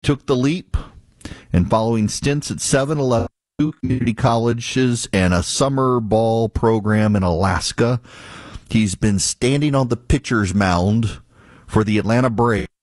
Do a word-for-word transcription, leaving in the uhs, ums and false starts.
took the leap, and following stints at seven eleven community colleges and a summer ball program in Alaska, he's been standing on the pitcher's mound for the Atlanta Braves